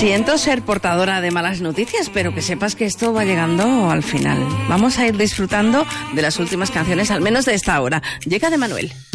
Siento ser portadora de malas noticias, pero que sepas que esto va llegando al final. Vamos a ir disfrutando de las últimas canciones, al menos de esta hora. Llega de Manuel.